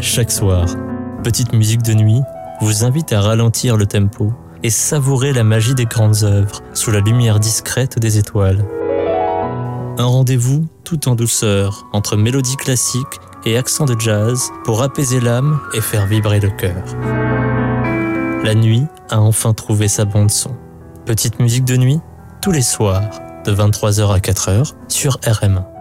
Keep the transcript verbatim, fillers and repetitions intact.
Chaque soir, Petite Musique de Nuit vous invite à ralentir le tempo et savourer la magie des grandes œuvres sous la lumière discrète des étoiles. Un rendez-vous tout en douceur entre mélodies classiques et accents de jazz pour apaiser l'âme et faire vibrer le cœur. La nuit a enfin trouvé sa bande-son. Petite Musique de Nuit, tous les soirs, de vingt-trois heures à quatre heures sur R M un.